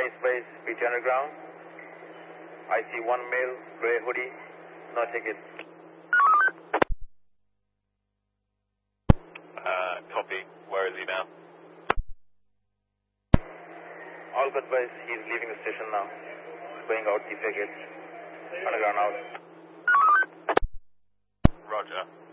East Base, PT Underground. I see one male, gray hoodie, no ticket. Copy. Where is he now? All good, boys. He's leaving the station now. Going out the ticket. Underground out. Roger.